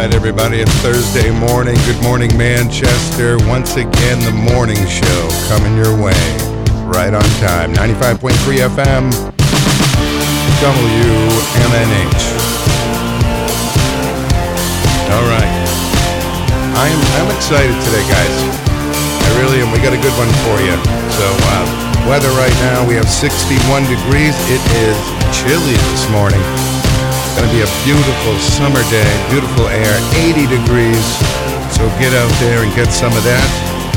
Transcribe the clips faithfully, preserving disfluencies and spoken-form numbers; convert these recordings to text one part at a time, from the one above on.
right, everybody, it's Thursday morning. Good morning, Manchester. Once again, the morning show coming your way right on time. ninety-five point three F M, W M N H. All right. I'm, I'm excited today, guys. I really am. We got a good one for you. So, uh, weather right now, we have sixty-one degrees. It is chilly this morning. Going to be a beautiful summer day, beautiful air, eighty degrees. So get out there and get some of that.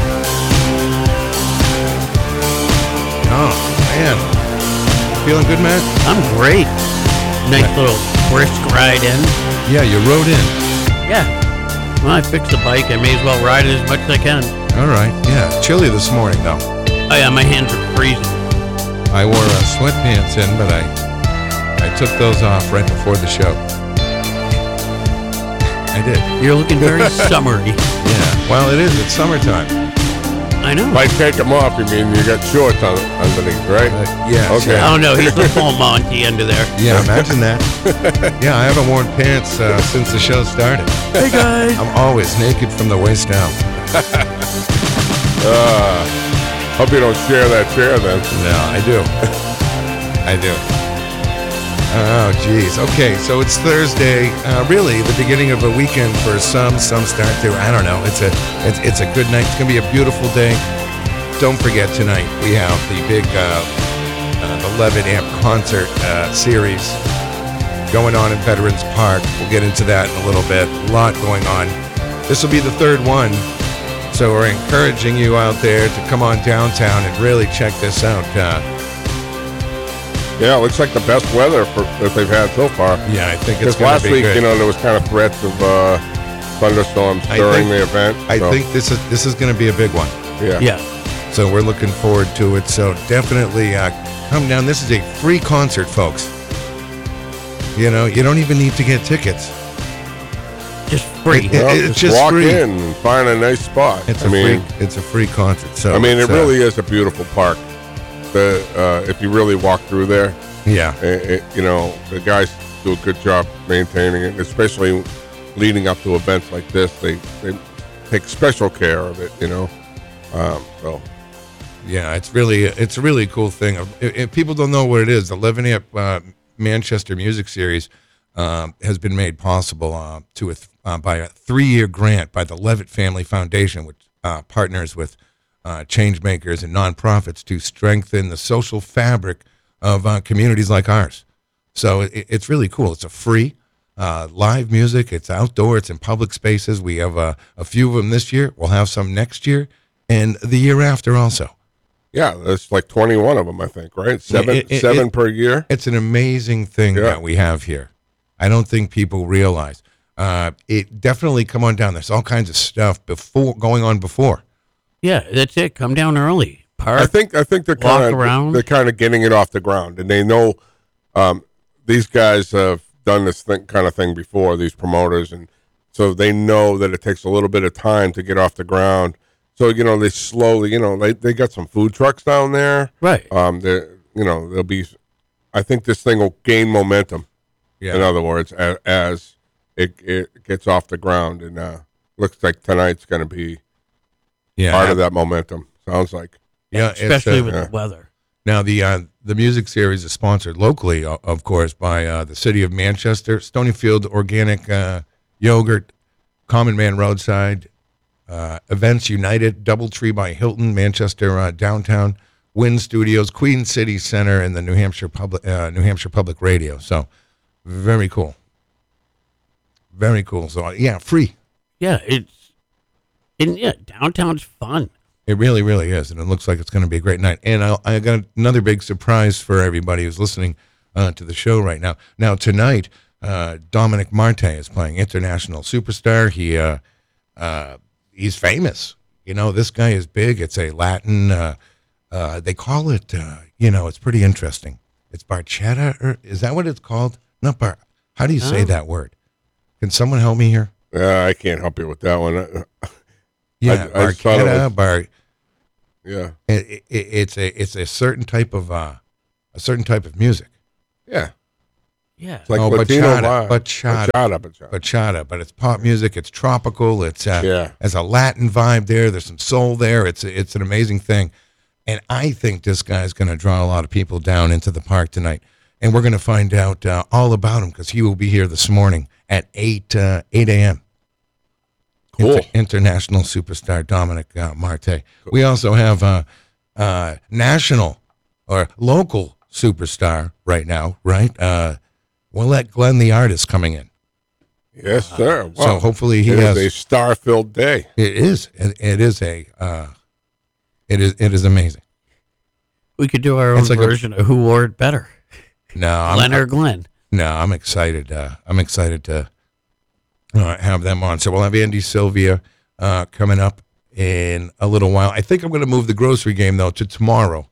Oh, man. Feeling good, Matt? I'm great. Nice yeah. little brisk ride in. Yeah, you rode in. Yeah. Well, I fixed the bike. I may as well ride it as much as I can. All right. Yeah, chilly this morning, though. Oh, yeah, my hands are freezing. I wore uh, sweatpants in, but I... I took those off right before the show. I did. You're looking very summery. Yeah. Well, it is. It's summertime. I know. By take them off, you mean you got shorts on underneath, right? Uh, yeah. Okay. Oh, no. He's the full Monty under there. Yeah, imagine that. Yeah, I haven't worn pants uh, since the show started. Hey, guys. I'm always naked from the waist down. uh, hope you don't share that chair then. No, I do. I do. Oh, geez. Okay, so it's Thursday. Uh, really, the beginning of a weekend for some. Some start to. I don't know. It's a it's, it's a good night. It's gonna be a beautiful day. Don't forget tonight we have the big uh, uh, eleven amp concert uh, series going on in Veterans Park. We'll get into that in a little bit. A lot going on. This will be the third one, so we're encouraging you out there to come on downtown and really check this out. Uh, Yeah, it looks like the best weather for, that they've had so far. Yeah, I think it's going to be last week, good. you know, there was kind of threats of uh, thunderstorms I during think, the event. I so. think this is this is going to be a big one. Yeah. Yeah. So we're looking forward to it. So definitely uh, come down. This is a free concert, folks. You know, you don't even need to get tickets. Just free. It, it, Well, it's just, just walk free. in and find a nice spot. It's I a mean, free. It's a free concert. So I mean, it uh, really is a beautiful park. The uh, if you really walk through there. Yeah. It, it, you know, the guys do a good job maintaining it, especially leading up to events like this. They they take special care of it, you know. Um, so, Yeah, it's really it's a really cool thing. If, if people don't know what it is, the eleven amp uh, Manchester Music Series uh, has been made possible uh, to a th- uh, by a three-year grant by the Levitt Family Foundation, which uh, partners with uh, change makers and nonprofits to strengthen the social fabric of uh, communities like ours. So it, it's really cool. It's a free uh, live music. It's outdoor. It's in public spaces. We have uh, a few of them this year. We'll have some next year and the year after also. yeah, there's like twenty-one of them, I think, right? Seven It- it- seven it- per year. It's an amazing thing Yeah. that we have here. I don't think people realize. Uh, it definitely come on down. There's all kinds of stuff before going on before. Yeah, that's it. Come down early. Park. I think I think they're walk kind of around. they're kind of getting it off the ground, and they know um, these guys have done this thing, kind of thing before. These promoters, and so they know that it takes a little bit of time to get off the ground. So you know they slowly, you know, they they got some food trucks down there, Right. Um, they you know they'll be. I think this thing will gain momentum. Yeah. In other words, as, as it it gets off the ground, and uh, looks like tonight's going to be Yeah. part of that momentum. Sounds like. Yeah. it's, Especially uh, with yeah. the weather. Now, the uh, the music series is sponsored locally, o- of course, by uh, the city of Manchester, Stonyfield Organic uh, Yogurt, Common Man Roadside, uh, Events United, Doubletree by Hilton, Manchester uh, Downtown, Wynn Studios, Queen City Center, and the New Hampshire Public uh, New Hampshire Public Radio. So, very cool. Very cool. So, yeah, free. Yeah, it's and yeah, downtown's fun. It really, really is, and it looks like it's going to be a great night. And I, I got another big surprise for everybody who's listening uh, to the show right now. Now tonight, uh, Dominic Marte is playing, international superstar. He uh, uh, he's famous. You know, this guy is big. It's a Latin. Uh, uh, they call it. Uh, you know, it's pretty interesting. It's barchetta, or is that what it's called? Not bar. How do you say Oh. that word? Can someone help me here? Yeah, I can't help you with that one. Yeah, I just thought it barchetta, was- bar. Yeah, It, it, it's a it's a certain type of uh, a certain type of music. yeah. Yeah. It's like Oh, Latino bachata, vibe. bachata. Bachata, bachata. Bachata, but it's pop music. It's tropical. It's uh, Yeah. has a Latin vibe there. There's some soul there. It's it's an amazing thing, and I think this guy's going to draw a lot of people down into the park tonight. And we're going to find out uh, all about him because he will be here this morning at eight uh, eight a.m. Cool. Inter- international superstar Dominic uh, Marte. We also have uh, uh, national or local superstar right now, right? Uh, Willette Glenn, the artist, coming in. Yes, sir. Wow. So hopefully he it has. is a star-filled day. It is. It, it is a. Uh, it is. It is amazing. We could do our own It's like a- version of Who Wore It Better, No, I'm, Glenn or Glenn. no, I'm excited. Uh, I'm excited to uh, have them on. So we'll have Andy Sylvia uh, coming up in a little while. I think I'm going to move the grocery game though to tomorrow,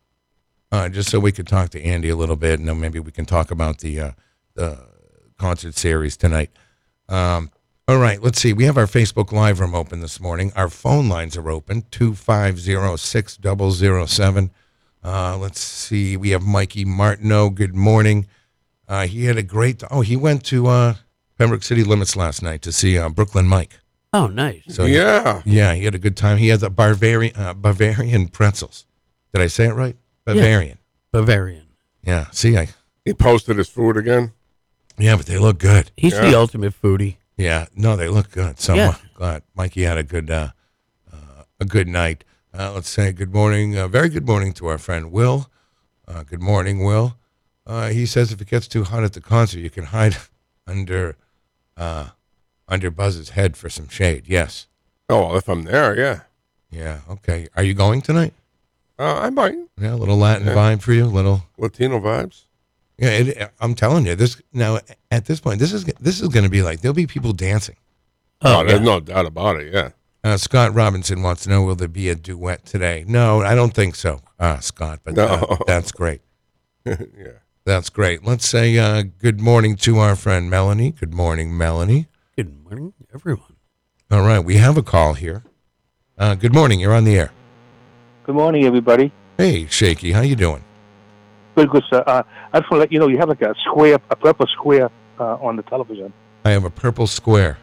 uh, just so we could talk to Andy a little bit, and then maybe we can talk about the uh, the concert series tonight. Um, all right, let's see. We have our Facebook Live room open this morning. Our phone lines are open, two five zero, six zero zero seven. Uh, let's see. We have Mikey Martineau. Good morning. Uh, he had a great. Oh, he went to uh, Pembroke City Limits last night to see uh, Brooklyn Mike. Oh, nice. So yeah. yeah, he had a good time. He had the Bavarian uh, Bavarian pretzels. Did I say it right? Bavarian. Bavarian. Yeah. See, I He posted his food again. yeah, but they look good. He's Yeah. the ultimate foodie. Yeah. No, they look good. So Yeah. uh, glad Mikey had a good uh, uh, a good night. Uh, let's say good morning. Uh, very good morning to our friend Will. Uh, good morning, Will. Uh, he says if it gets too hot at the concert, you can hide under uh, under Buzz's head for some shade. Yes. Oh, well, if I'm there, yeah. Yeah. Okay. Are you going tonight? Uh, I might. Yeah. A little Latin Yeah. vibe for you. A little. Latino vibes. Yeah. It, I'm telling you, this now at this point, this is this is going to be like there'll be people dancing. Oh, Oh, there's yeah. no doubt about it, yeah. Uh, Scott Robinson wants to know, will there be a duet today? No, I don't think so, uh, Scott, but uh, No. that's great. yeah. That's great. Let's say uh, good morning to our friend Melanie. Good morning, Melanie. Good morning, everyone. All right, we have a call here. Uh, good morning. You're on the air. Good morning, everybody. Hey, Shaky, how you doing? Good, good, sir. Uh, I just want to let you know you have like a square, a purple square uh, on the television. I have a purple square.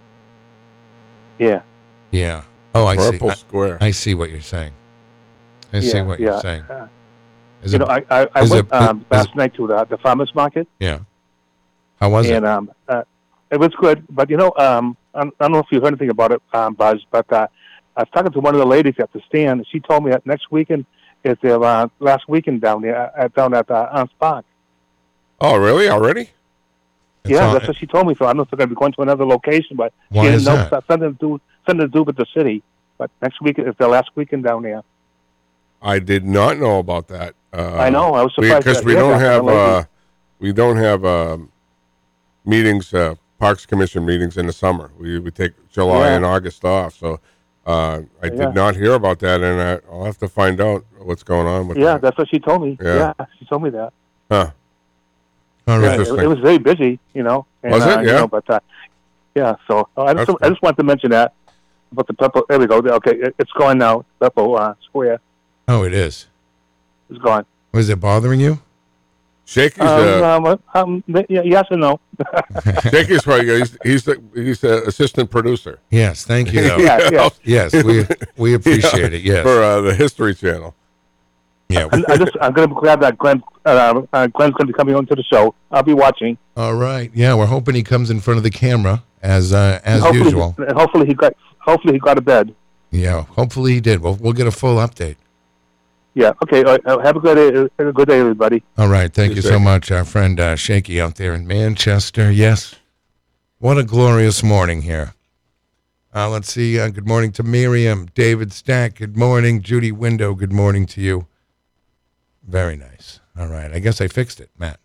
Yeah. Yeah. Oh, I Purple see. square. I, I see what you're saying. I see yeah, what yeah. you're saying. Uh, Is you it, know, I, I, I is went it- um, is last it- night to the, the farmer's market, yeah. How was and it? um, uh, it was good. But, you know, um, I, I don't know if you heard anything about it, um, Buzz, but uh, I was talking to one of the ladies at the stand, and she told me that next weekend is their uh, last weekend down there, uh, down at uh, Arms Park. Oh, really? Already? It's yeah, on- that's what she told me. So I don't know if they're going to be going to another location, but Why she didn't is know that? something to do something to do with the city. But next week is their last weekend down there. I did not know about that. Uh, I know. I was surprised because to we hear don't that have from a lady. uh, we don't have um, meetings, uh, Parks Commission meetings in the summer. We we take July Yeah. and August off. So uh, I Yeah. did not hear about that, and I, I'll have to find out what's going on with Yeah, that. that's what she told me. Yeah. Yeah, she told me that. Huh. All Yeah, right. it, Interesting. it was very busy, you know. And, Was it? uh, you Yeah. know, but uh, yeah, so uh, I just That's I just wanted to mention that about the purple. There we go. Okay, it, it's gone now. Purple uh, square Oh, it is. is gone. Was it bothering you? Shaky's uh, Um, um, um, yeah, yes and no. Shaky's probably he's he's the, he's the assistant producer. Yes. Thank you. Though. Yeah, yeah. Yes, we we appreciate it. Yes. For uh, the History Channel. Yeah. I, I just I'm going to be glad that Glenn uh, uh, Glenn's going to be coming on to the show. I'll be watching. All right. Yeah, we're hoping he comes in front of the camera as uh, as hopefully, usual. and hopefully he got hopefully he got to bed. Yeah. Hopefully he did. We'll we'll get a full update. Yeah. Okay. Uh, uh, have a good day. Have a good day, everybody. All right. Thank Be you safe. so much, our friend uh, Shaky out there in Manchester. Yes. What a glorious morning here. Uh, let's see. Uh, good morning to Miriam, David Stack. Good morning, Judy Window. Good morning to you. Very nice. All right. I guess I fixed it, Matt.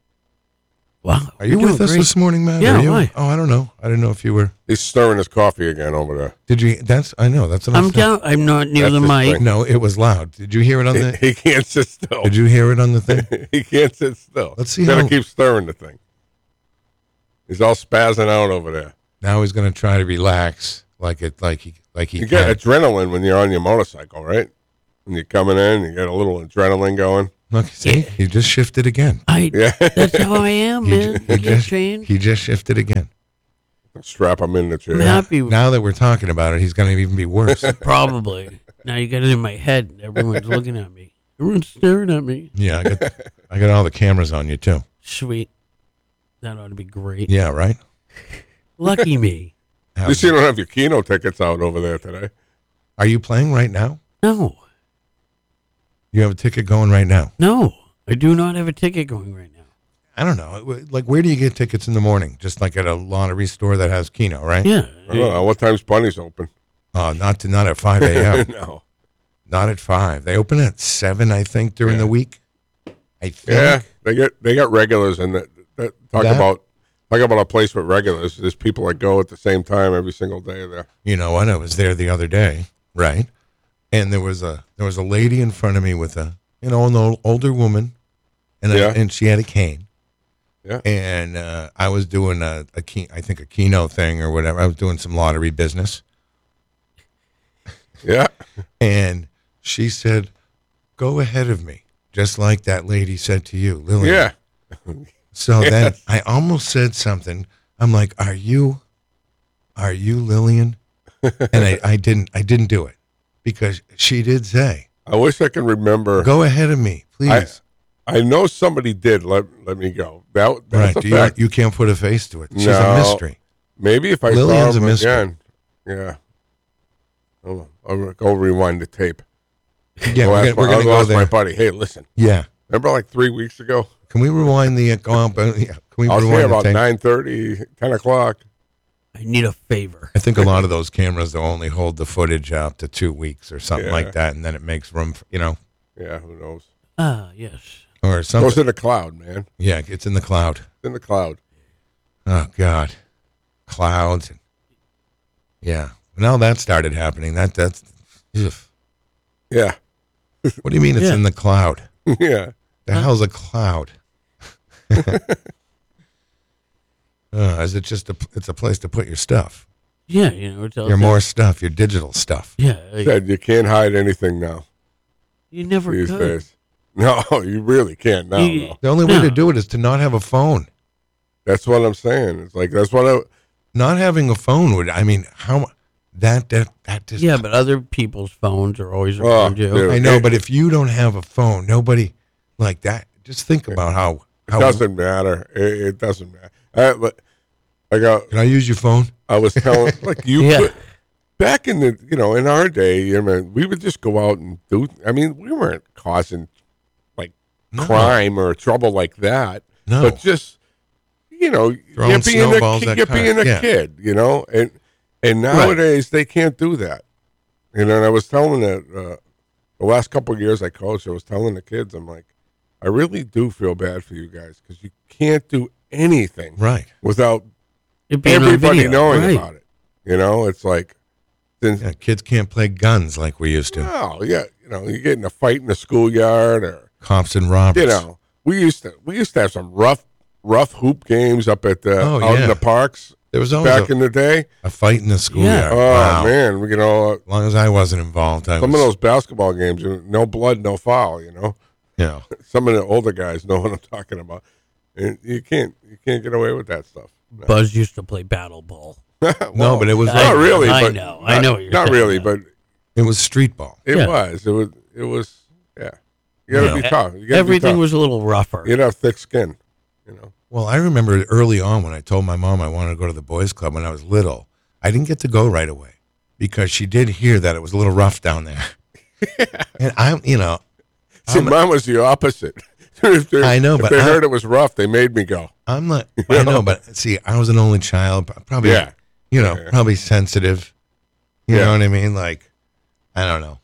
Wow. Are you you're with doing us great. this morning, Matt? Yeah, Are you? why? Oh, I don't know. I didn't know if you were. He's stirring his coffee again over there. Did you? That's. I know. That's what I'm I'm saying. down. I'm not near That's the his mic. thing. No, it was loud. Did you hear it on He, the? he can't sit still. Did you hear it on the thing? he can't sit still. Let's see He's gotta how- keep stirring the thing. He's all spazzing out over there. Now he's going to try to relax, like it, like he, like he You can. get adrenaline when you're on your motorcycle, right? When you're coming in, you get a little adrenaline going. Look, see, he just shifted again. I. Yeah. That's how I am, He, man. ju- I he can't just, change. he just shifted again. Strap him in the chair. I'm happy. with Now that we're talking about it, he's going to even be worse. Probably. Now you got it in my head. Everyone's looking at me. Everyone's staring at me. Yeah, I got, I got all the cameras on you too. Sweet. That ought to be great. Yeah, right. Lucky me. At least you don't have your Keno tickets out over there today. Are you playing right now? No. You have a ticket going right now. No. I do not have a ticket going right now. I don't know. Like, where do you get tickets in the morning? Just like at a lottery store that has Keno, right? Yeah. I don't know. What time's Bunny's open? Oh, not to not at five a.m. No. Not at five. They open at seven, I think, during Yeah. the week. I think. Yeah, they get they got regulars, and that, that talk That- about talk about a place with regulars. There's people that go at the same time every single day there. You know what? I was there the other day, right? And there was a there was a lady in front of me with a you know an old, older woman, and a, Yeah. and she had a cane. Yeah. And uh, I was doing a, a key, I think a Keno thing or whatever. I was doing some lottery business, Yeah, and she said, "Go ahead of me," just like that lady said to you, Lillian. yeah. So then Yes. I almost said something. I'm like, "Are you, are you Lillian?" And I, I didn't. I didn't do it because she did say, I wish I could remember. "Go ahead of me, please." I know somebody did let let me go. That that's right? a Do you, fact. you can't put a face to it. She's No. a mystery. Maybe if I Lillian's saw a him mystery. again. Yeah. Hold on. I'll go rewind the tape. Yeah, I'll we're ask, gonna, we're my, gonna I'll go ask my there. buddy. Hey, listen. Yeah. Remember like three weeks ago? Can we rewind the? Uh, go on, but, yeah. Can we I was rewind here the about tape? nine thirty, ten o'clock. I need a favor. I think a lot of those cameras will only hold the footage up to two weeks or something Yeah. like that, and then it makes room, for, you know, Yeah, who knows? Ah, yes. or Goes something. in the cloud, man. Yeah, it's in the cloud. It's in the cloud. Oh God, clouds. And, yeah. Now that started happening. That that's. Ugh. Yeah. What do you mean it's Yeah. in the cloud? Yeah. The hell's a cloud? uh, is it just a? It's a place to put your stuff. Yeah, you know, it's all Your more stuff. Your digital stuff. Yeah, like, Said you can't hide anything now you never these could. days. No, you really can't now. You- no. The only way No. to do it is to not have a phone. That's what I'm saying. It's like that's what I. Not having a phone would. I mean, how that that that just. Yeah, but other people's phones are always Oh, around you. dude. I know, it- but if you don't have a phone, nobody like that. Just think about how. It how doesn't matter. It, it doesn't matter. I, but I got. Can I use your phone? I was telling like you Yeah. could, back in the you know in our day. I mean, we would just go out and do. I mean, we weren't causing like No. crime or trouble like that. No. But just you know, Throwing you're being a snowballs kid, at you're cars. being a Yeah. kid. You know, and and nowadays they can't do that. You know, and I was telling that uh, the last couple of years I coached, I was telling the kids, I'm like, I really do feel bad for you guys because you can't do anything Right. without It being on everybody video, knowing right. about it. You know, it's like, then, Yeah, kids can't play guns like we used to. oh yeah, you know, you get in a fight in the schoolyard, or Cops and robbers. you know, we used to we used to have some rough rough hoop games up at the Oh, out yeah. in the parks There was always back a, in the day. a fight in the schoolyard. Oh Wow. man, you know, As long as I wasn't involved, I some was. of those basketball games, you know, no blood, no foul. You know, You know, some of the older guys know what I'm talking about. And you can't you can't get away with that stuff. No, Buzz used to play battle ball. no, but it was I- like, not really. I but know, I not- know what you're not saying, really, yeah. but it was street ball. it Yeah. was. It was. It was. Yeah, you gotta Yeah. be tough. You gotta be Everything tough. was a little rougher. You'd have thick skin. You know. Well, I remember early on when I told my mom I wanted to go to the boys' club when I was little. I didn't get to go right away because she did hear that it was a little rough down there. And I'm, you know, See, I'm- mine was the opposite. If they- I know, if but they I- heard it was rough, they made me go. I'm not. I know, but see, I was an only child. Probably, Yeah. you know, Yeah. probably sensitive. You Yeah. know what I mean? Like, I don't know.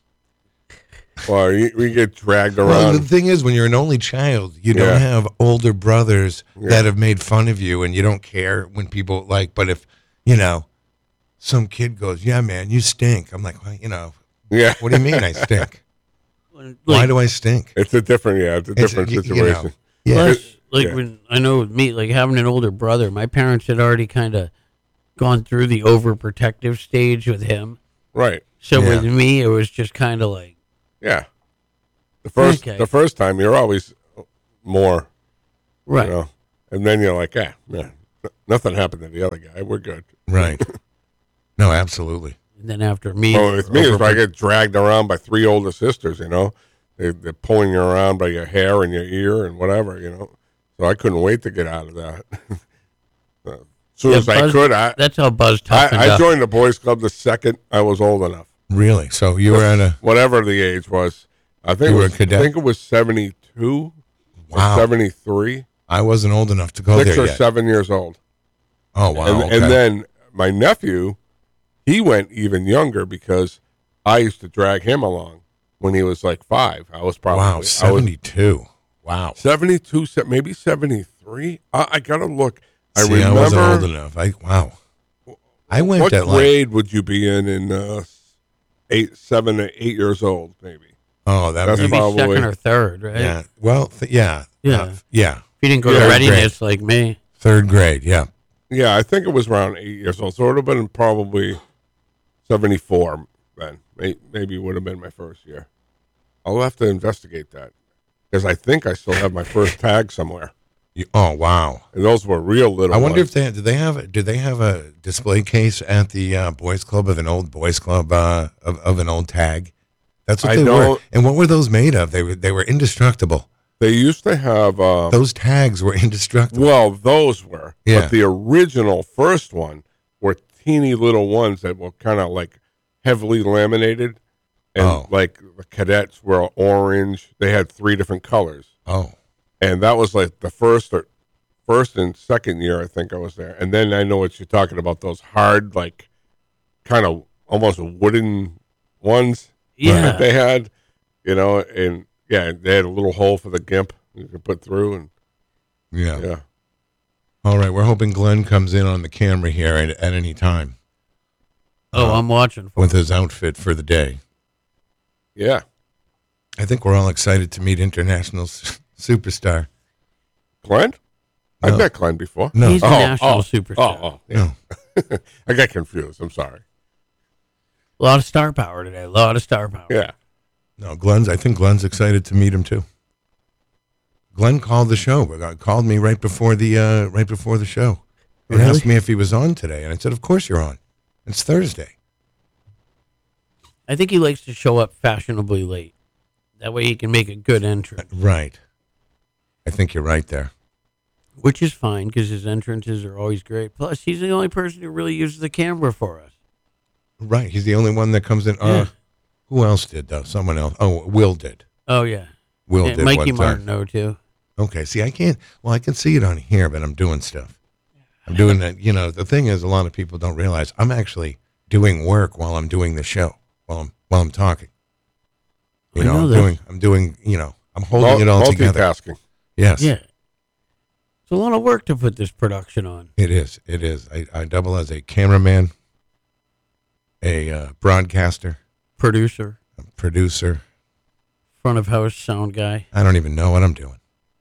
Or you, we get dragged Well, the around. thing is, when you're an only child, you Yeah. don't have older brothers Yeah. that have made fun of you, and you don't care when people like. But if you know, some kid goes, "Yeah, man, you stink," I'm like, well, you know, Yeah. what do you mean I stink? Like, Why do I stink? It's a different, yeah, it's a It's- different you- you situation. know, yeah, Plus, like Yeah. when I know with me, like having an older brother, my parents had already kind of gone through the overprotective stage with him. Right. So Yeah. with me, it was just kind of like, Yeah. The first Okay. the first time you're always more, Right. you know, and then you're like, ah, man, nothing happened to the other guy. We're good. Right. No, absolutely. And then after me, Well, with me, it's over- like I get dragged around by three older sisters, you know. They, they're pulling you around by your hair and your ear and whatever, you know. So I couldn't wait to get out of that. So, as soon Yeah, as I Buzz- could, I, that's how Buzz toughened I, I up. joined the boys club the second I was old enough. Really? So you were at a Whatever the age was. I think, You it were a was, cadet? I think it was seventy-two Wow. or seventy-three. I wasn't old enough to go Six there or yet. seven years old. Oh wow. and, okay. and then my nephew, he went even younger because I used to drag him along when he was like five. I was probably wow, I was seventy-two. Wow. seventy-two, se- maybe seventy-three. I, I gotta look. I See, remember. I wasn't old enough. I wow. I went What at like grade would you be in in uh, eight, seven, or eight years old? Maybe. oh that That's would Maybe be, probably- second or third, right? yeah. Well, th- yeah. Yeah. Uh, yeah. If you didn't go Yeah, to third readiness like me, Third grade. Yeah. Yeah, I think it was around eight years old. So it would have been probably seventy-four then. May- Maybe it would have been my first year. I'll have to investigate that because I think I still have my first tag somewhere. You, oh wow. And those were real little. I wonder ones. if they did they have a- did they have a display case at the uh, boys club of an old boys club uh, of, of an old tag. That's what I they were. don't- And what were those made of? They were they were indestructible. They used to have. Uh, Those tags were indestructible. well, those were. Yeah. But the original first one were teeny little ones that were kind of like heavily laminated, and Oh. like the cadets were orange. They had three different colors. Oh. And that was like the first or first and second year I think I was there. And then I know what you're talking about, those hard, like kind of almost wooden ones yeah. that they had, you know, and yeah, they had a little hole for the gimp you could put through, and Yeah. yeah. All right. We're hoping Glenn comes in on the camera here at, at any time Oh, I'm watching. For with his outfit for the day. Yeah. I think we're all excited to meet international s- superstar. Glenn? No. I've met Glenn before. No. He's a Oh, national oh, superstar. Oh, oh, yeah. No. I got confused. I'm sorry. A lot of star power today. A lot of star power. Yeah. No, Glenn's. I think Glenn's excited to meet him too. Glenn called the show. Uh, Called me right before the uh, right before the show, and Really? asked me if he was on today. And I said, "Of course you're on. It's Thursday." I think he likes to show up fashionably late. That way he can make a good entrance, Right. I think you're right there. which is fine because his entrances are always great. Plus, he's the only person who really uses the camera for us. Right. He's the only one that comes in. Uh, Yeah. Who else did though? Someone else. Oh, Will did. Oh, yeah. Will Yeah, did Mikey one Martin, time. though, too. Okay. See, I can't. Well, I can see it on here, but I'm doing stuff. I'm doing that. You know, the thing is, a lot of people don't realize I'm actually doing work while I'm doing the show. While I'm while I'm talking. You I know, know I'm that. doing. I'm doing. You know, I'm holding Mul- it all together. multitasking. Yes. Yeah. It's a lot of work to put this production on. It is. It is. I, I double as a cameraman, a uh, broadcaster, Producer, a producer. front of house sound guy. I don't even know what I'm doing,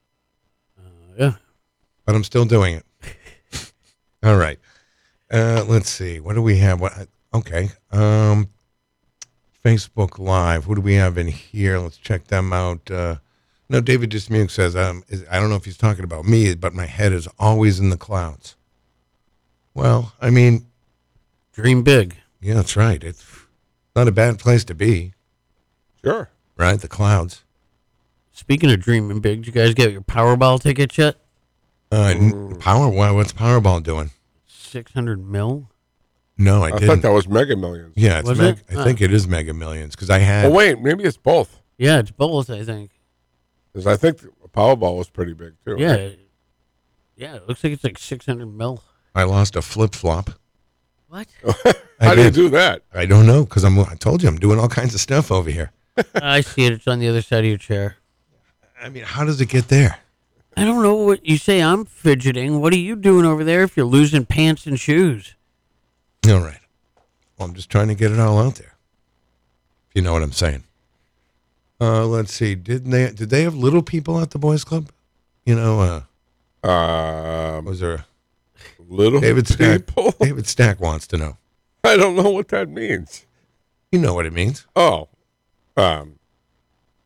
Yeah. but I'm still doing it. All right. Uh, let's see. What do we have? What? Okay. Um, Facebook Live. Who do we have in here? Let's check them out. Uh, no, David Dismuke says, um, is, I don't know if he's talking about me, but my head is always in the clouds. Well, I mean, Dream big. yeah, that's right. It's not a bad place to be, Sure. right? The clouds. Speaking of dreaming big, did you guys get your Powerball tickets yet? Uh, n- Power. why- What's Powerball doing? six hundred mil? No, I, I, didn't. thought that was Mega Millions. yeah, it's Was meg- it? I think it is Mega Millions because I had. Oh, wait. Maybe it's both. Yeah, it's both, I think. Because I think the Powerball was pretty big, too. Yeah. Yeah, it looks like it's like six hundred mil. I lost a flip flop. What? I How do you did. do that? I don't know because I'm. I told you I'm doing all kinds of stuff over here. I see it. It's on the other side of your chair. I mean, how does it get there? I don't know what you say. I'm fidgeting. What are you doing over there if you're losing pants and shoes? All right. Well, I'm just trying to get it all out there. If you know what I'm saying. Uh, let's see. Did they? Did they have little people at the boys' club? You know, uh, Um, was there? A, little David Stack. people? David Stack wants to know. I don't know what that means. You know what it means. Oh, um,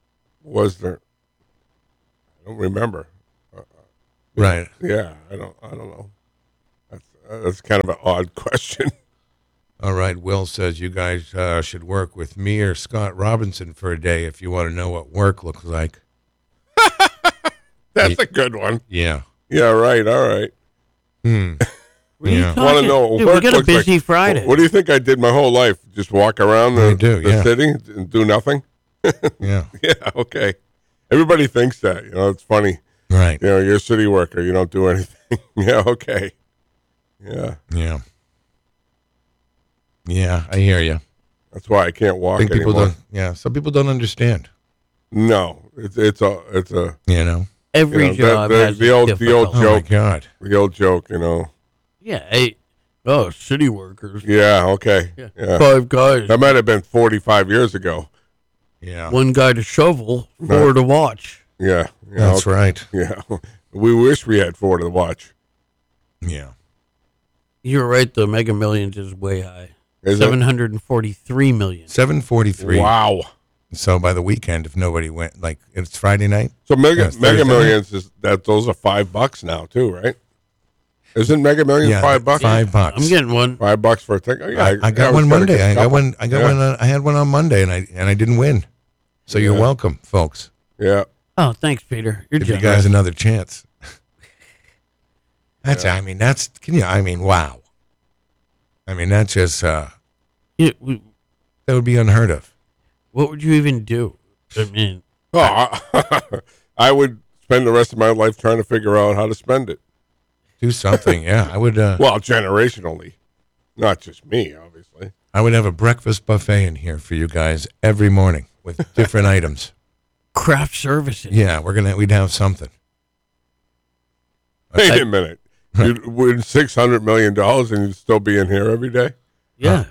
was there? I don't remember. Right. Yeah, I don't. I don't know. That's uh, that's kind of an odd question. All right. Will says you guys uh, should work with me or Scott Robinson for a day if you want to know what work looks like. That's a good one. Yeah. Yeah. Right. All right. Hmm. What are you Yeah. talking- Want to know what Dude, work we got a looks like. busy Friday. What do you think I did my whole life? Just walk around the, I do, the yeah. city and do nothing? Yeah. Yeah. Okay. Everybody thinks that. You know, it's funny. Right. You know, you're a city worker. You don't do anything. Yeah. Okay. Yeah. Yeah. Yeah. I hear you. That's why I can't I walk think people anymore. don't. Yeah. Some people don't understand. No, it's it's a it's a You know. Every you know, job the, the, has the its old the old difficult- Oh my joke God. the old joke. You know. Yeah. Hey, oh, city workers. Yeah. Okay. Yeah. Yeah. Five guys. That might have been forty-five years ago. Yeah. One guy to shovel, four Right. to watch. Yeah. Yeah. That's okay. right. Yeah. We wish we had four to watch. Yeah. You're right. The Mega Millions is way high. Is Seven it? hundred and forty-three million. seven forty-three. Wow. So by the weekend, if nobody went, like it's Friday night. So Mega Yes, Mega Thursday Millions is that those are five bucks now too, right? Isn't Mega Millions Yeah, five bucks? Five bucks. I'm getting one. Five bucks for a ticket. Yeah, I, I got was one gonna Monday. get a I got couple. one. I got Yeah. one. On, I had one on Monday, and I and I didn't win. So you're Yeah. welcome, folks. Yeah. Oh, thanks, Peter. You're Give you generous. guys another chance. That's. I mean, that's. Can you? I mean, wow. I mean, that's just. Uh, Yeah, we- that would be unheard of. what would you even do? I mean, Oh, I, I would spend the rest of my life trying to figure out how to spend it. Do something. Yeah, I would. Uh, Well, generationally, not just me, obviously. I would have a breakfast buffet in here for you guys every morning with different items. craft services. Yeah, we're gonna. We'd have something. Wait a minute. You'd win six hundred million dollars and you'd still be in here every day. Yeah.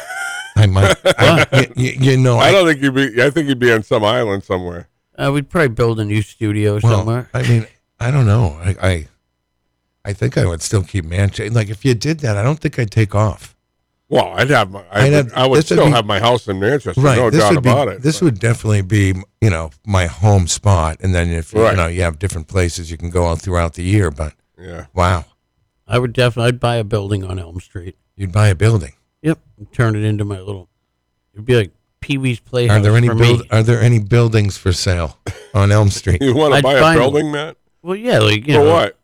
I might. I, you, you know. I I, don't think you'd be. I think you'd be on some island somewhere. Uh, we'd probably build a new studio well, somewhere. I mean, I don't know. I, I, I think I would still keep Manchester. Like if you did that, I don't think I'd take off. Well, I'd have. My, I I'd would, have- I would this would still be- have my house in Manchester. Right. No this doubt would be. about it. This but- would definitely be, you know, my home spot. And then if you, Right. you know you have different places you can go out throughout the year. But Yeah. wow, I would definitely. I'd buy a building on Elm Street. you'd buy a building. Yep. And turn it into my little. It'd be like Pee Wee's Playhouse Are there any for build, me. Are there any buildings for sale on Elm Street? You want to I'd buy a find- building, Matt? Well, yeah, like you For know, what?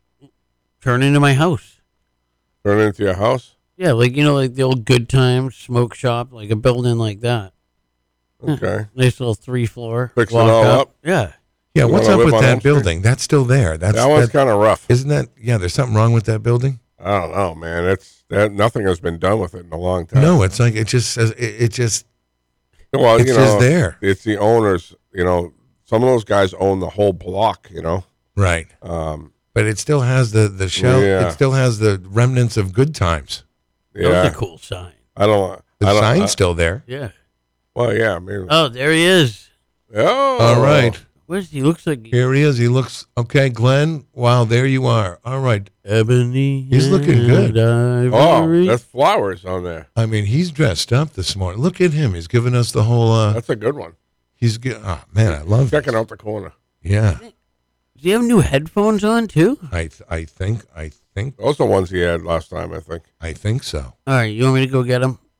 turn into my house. Turn it into your house? Yeah, like you know, like the old Good Times smoke shop, like a building like that. Okay. Nice little three floor. Fix it walk all up? Yeah. Yeah, You what's wanna up live with on Elm that Street? building? That's still there. That's That one's that, kind of rough. isn't that? Yeah, there's something wrong with that building. I don't know, man. It's that nothing has been done with it in a long time. No, it's like it just says it, it just well, it's you just know, there. it's the owners. You know, some of those guys own the whole block. You know, Right. um, But it still has the the shell. Yeah. It still has the remnants of good times. That was yeah. a cool sign. I don't. The I don't, sign's I- still there. Yeah. well, yeah. I mean, Oh, there he is. oh, All right. What is he? Looks like Here he is. He looks okay, Glenn. Wow, there you are. All right. ebony. He's looking good. and Oh, ivory. that's flowers on there. I mean, he's dressed up this morning. Look at him. He's giving us the whole. uh That's a good one. He's get. Oh man, I love. Checking out the corner. Yeah, Does he have new headphones on too? I th- I think I think Those are the ones he had last time, I think. I think so. All right, you want me to go get him?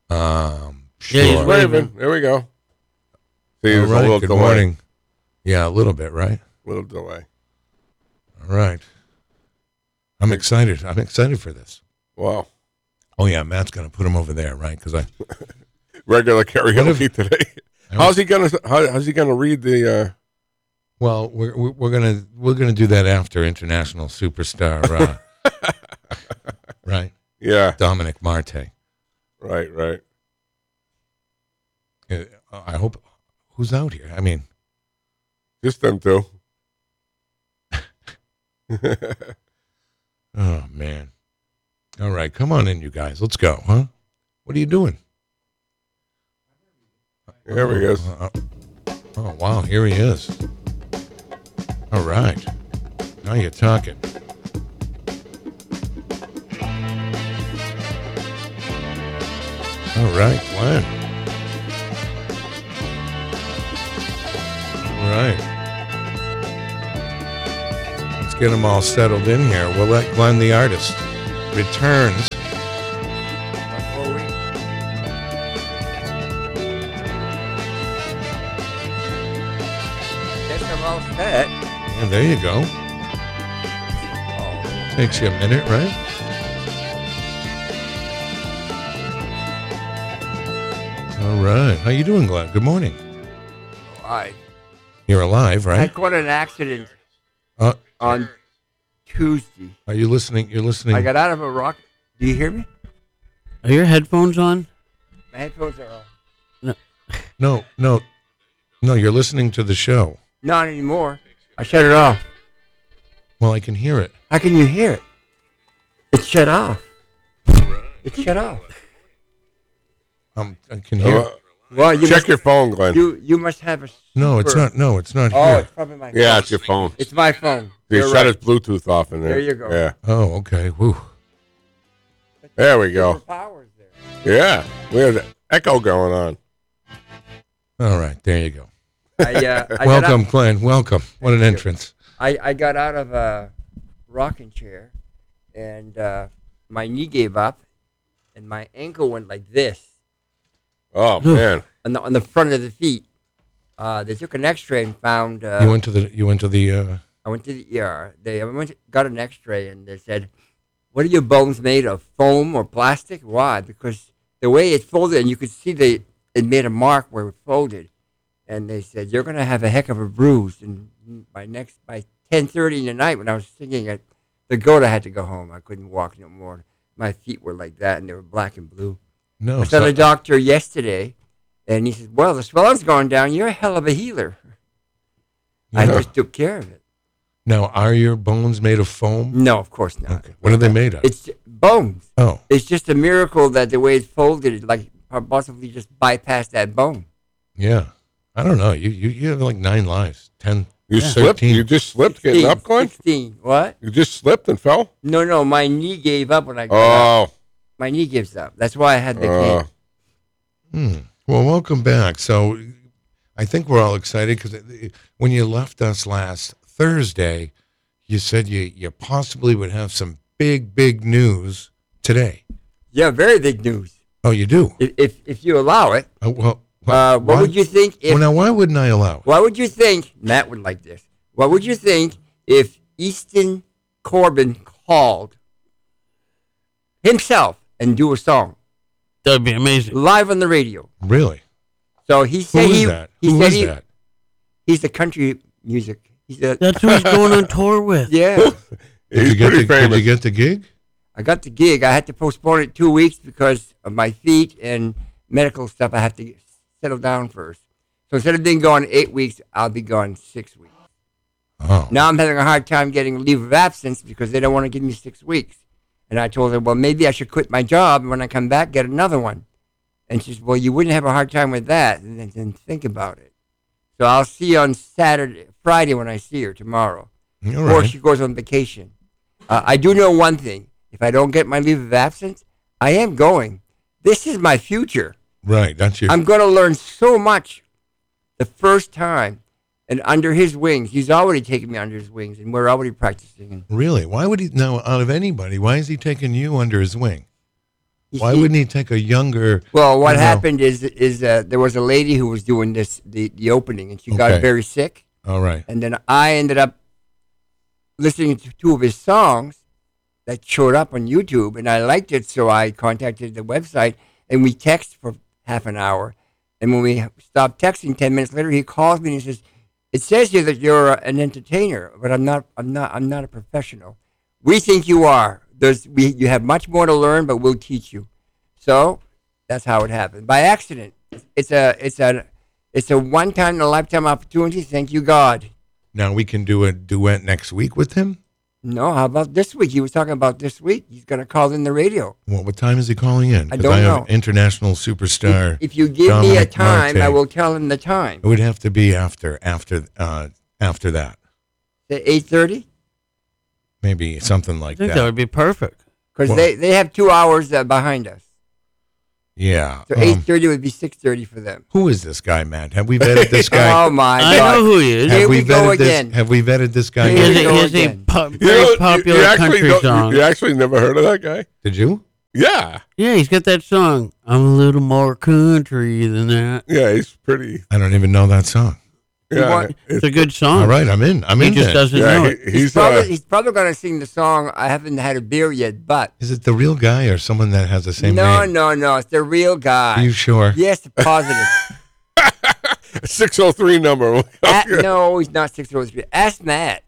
Um, Yeah, he's sure. waving. Raven, there we go. See, All there's a right. little Good delay. morning. Yeah, a little bit, right? Little delay. All right. I'm excited. I'm excited for this. Wow. Oh yeah, Matt's gonna put him over there, right? Because I. Regular karaoke What if- today. I How's he gonna? How, how's he gonna read the? uh Well, we're we're we're gonna we're gonna do that after international superstar, uh, right? Yeah. Dominic Marte. Right. Right. Uh, I hope. Who's out here? I mean, Just them two. oh man. All right, come on in, you guys. Let's go, huh? What are you doing? There he is. Uh, uh, oh wow, here he is. All right, now you're talking. All right, Glenn. right. Let's get them all settled in here. We'll let Glenn, the artist, returns. Guess I'm all set. Yeah, there you go. Takes you a minute, right? All right. How you doing, Glenn? Good morning. I You're alive, I right? caught an accident Uh, on Tuesday. are you listening? You're listening. I got out of a rock. Do you hear me? Are your headphones on? My headphones are on. no, no, no. You're listening to the show. Not anymore. I shut it off. Well, I can hear it. How can you hear it? It's shut off. It's shut off. Um, I can hear. Uh, it. Well, you check must, your phone, Glenn. You you must have a. No, it's super- not. No, it's not Oh, here. it's probably my phone. yeah, it's your phone. It's my phone. They You're shut right. his Bluetooth off in there. There you go. Yeah. Oh, okay. Woo. There we go. Powers there. Yeah. We have an echo going on. All right. There you go. I, uh, I got Welcome, out- Glenn. Welcome. What an you. entrance. I, I got out of a rocking chair, and uh, my knee gave up, and my ankle went like this Oh, man. on the on the front of the feet. Uh, they took an X-ray and found. Uh, you went to the. You went to the. Uh, I went to the E R. They I went to, got an X-ray, and they said, "What are your bones made of? Foam or plastic? Why? Because the way it folded, and you could see they it made a mark where it folded." And they said, "You're going to have a heck of a bruise." And by next by ten thirty in the night, when I was thinking at the goat, I had to go home. I couldn't walk no more. My feet were like that, and they were black and blue. no. I saw so- the doctor yesterday, and he said, "Well, the swelling's gone down. You're a hell of a healer." I Yeah. just took care of it. Now, are your bones made of foam? No, of course not. Okay. What are they made of? It's bones. Oh, It's just a miracle that the way it's folded, like possibly just bypassed that bone. yeah. I don't know. You you, you have like nine lives. Ten. You Yeah. slipped? thirteen. You just slipped getting up, Glenn? sixteen. What? You just slipped and fell? No, no, my knee gave up when I got up. Oh. My knee gives up. That's why I had the Uh, cane. Hmm. Well, welcome back. So, I think we're all excited because when you left us last Thursday, you said you you possibly would have some big big news today. Yeah, very big news. Oh, you do. If if, if you allow it, Oh, well, uh, what why- would you think if? well, now why wouldn't I allow it? What would you think? Matt would like this. What would you think if Easton Corbin called himself and do a song That'd be amazing. live on the radio? Really? So he Who said is he that? he Who said is he, that? he's the country music. He's a That's who he's going on tour with. yeah. Did he's you get pretty the, Did famous. you get the gig? I got the gig. I had to postpone it two weeks because of my feet and medical stuff. I have to settle down first. So instead of being gone eight weeks, I'll be gone six weeks. Oh, Now I'm having a hard time getting leave of absence because they don't want to give me six weeks. And I told her, well, maybe I should quit my job and when I come back, get another one. And she said, well, you wouldn't have a hard time with that. And then, then think about it. So I'll see you on Saturday, Friday when I see her tomorrow. all Or right. she goes on vacation. Uh, I do know one thing. If I don't get my leave of absence, I am going. This is my future. Right, that's your. I'm going to learn so much the first time. And under his wings, he's already taken me under his wings, and we're already practicing. Really? Why would he? Now, out of anybody, why is he taking you under his wing? You Why see- wouldn't he take a younger? Well, what you know- happened is is uh, there was a lady who was doing this the, the opening, and she Okay. got very sick, All right. and then I ended up listening to two of his songs that showed up on YouTube, and I liked it, so I contacted the website, and we text for half an hour, and when we stopped texting, ten minutes later, he calls me and he says, "It says here that you're an entertainer, but I'm not. I'm not. I'm not a professional. We think you are. There's we. You have much more to learn, but we'll teach you." So that's how it happened by accident. It's a. It's a. It's a one-time in a lifetime opportunity. Thank you, God. Now we can do a duet next week with him. No, how about this week? He was talking about this week. He's going to call in the radio. Well, what time is he calling in? I 'Cause don't I have know. international superstar. If you give me a Dominic time, I Marte. will tell him the time. It would have to be after after uh, after that. eight thirty? Maybe something I like think that. that would be perfect. Because Well- they, they have two hours uh, behind us. Yeah. So um, eight thirty would be six thirty for them. who is this guy, Matt? Have we vetted this guy? Oh my I God! know who he is. have Here we, we go vetted this? again. Have we vetted this guy? Here He we has yet? a, go he has a again. po- You very know, you- popular you actually country don't- song. You, you actually never heard of that guy? Did you? Yeah. Yeah, he's got that song. I'm a little more country than that. Yeah, he's pretty. I don't even know that song. Yeah, want- It's a good song. All right, I'm in. I'm He in. just then. doesn't know yeah, it. he, He's, he's probably uh, he's probably going to sing the song. I haven't had a beer yet, but Is it the real guy or someone that has the same no, name? no, no. It's the real guy. Are you sure? Yes, positive. six oh three number. At, no, he's not six oh three. Ask Matt.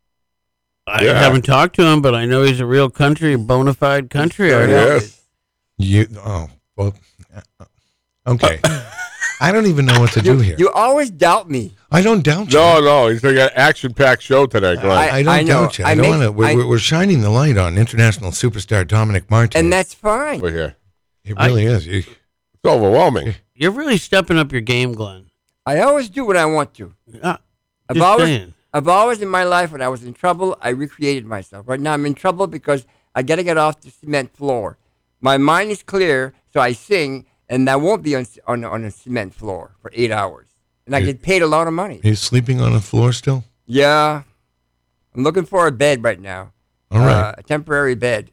I Yeah. haven't talked to him, but I know he's a real country, bona fide country Sure artist. is. You? Oh, well. uh, Okay. I don't even know what to You, do here. you always doubt me. I don't doubt you. No, no, he's like an action-packed show today, Glenn. I- I don't I know. doubt you. I, I don't make- want to. We're, I- we're- we're shining the light on international superstar Dominic Martin. And that's fine. Over here, it really is. You, it's overwhelming. You're really stepping up your game, Glenn. I always do what I want to. Ah, I've just always, saying. I've always in my life, when I was in trouble, I recreated myself. Right now, I'm in trouble because I got to get off the cement floor. My mind is clear, so I sing, and I won't be on on, on a cement floor for eight hours. And I You- get paid a lot of money. He's sleeping on the floor still. Yeah. I'm looking for a bed right now. All right. Uh, a temporary bed.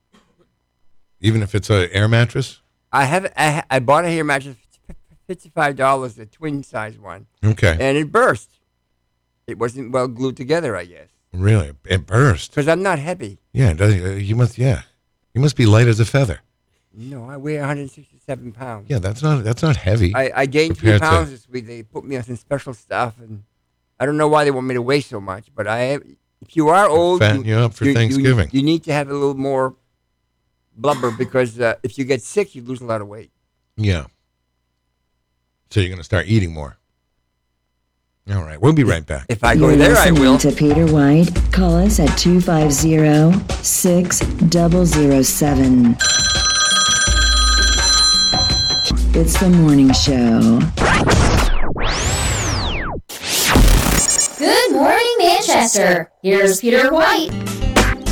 Even if it's an air mattress. I have I, ha- I bought a hair mattress for fifty-five dollars, a twin size one, Okay. and it burst. It wasn't well glued together, I guess, Really, it burst. because I'm not heavy. Yeah. It does, uh, you must. Yeah. You must be light as a feather. No, I weigh one hundred sixty-seven pounds. Yeah. That's not. That's not heavy. I, I gained three Compared to- pounds this week. They put me on some special stuff, and I don't know why they want me to weigh so much. But I, if you are old, fatten you up for Thanksgiving. You, need to have a little more blubber because uh, if you get sick, you lose a lot of weight. Yeah. So you're going to start eating more. All right. We'll be right back. If I go You're there, I listening will. to Peter White. Call us at two five zero, six zero zero seven. It's the morning show. Good morning, Manchester. Here's Peter White.